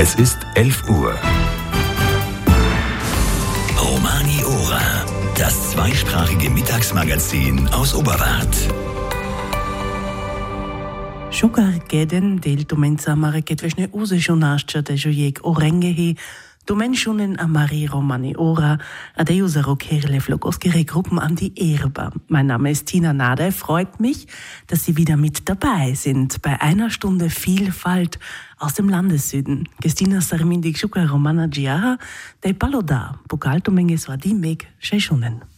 Es ist 11 Uhr. Romani Ora, das zweisprachige Mittagsmagazin aus Oberwart. Šukar geden del domenza mare ketvešne uze šunašča težo jek orengehi, Domenschunen amari Romani Ora, adeusero kerle flogoskere Gruppen an die Erba. Mein Name ist Tina Nader, freut mich, dass Sie wieder mit dabei sind bei einer Stunde Vielfalt aus dem Landessüden. Gestina Sarmindik Šukar Romana Giaha, de Paloda, Pokaltomenges Vadimek Šešunen.